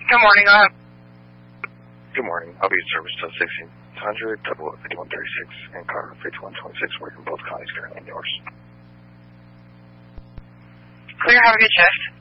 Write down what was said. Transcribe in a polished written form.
Good morning. Good morning. I'll be in service till 1600, double 5136, and car 5126, working both counties currently yours. Clear. Have a good shift.